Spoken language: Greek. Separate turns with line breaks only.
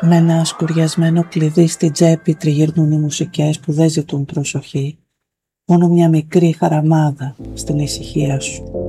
Με ένα σκουριασμένο κλειδί στην τσέπη τριγυρνούν οι μουσικές που δεν ζητούν προσοχή. Μόνο μια μικρή χαραμάδα στην ησυχία σου.